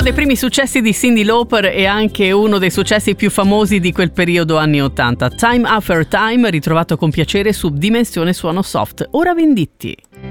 dei primi successi di Cyndi Lauper e anche uno dei successi più famosi di quel periodo anni 80. Time After Time, ritrovato con piacere su Dimensione Suono Soft. Ora Venditti.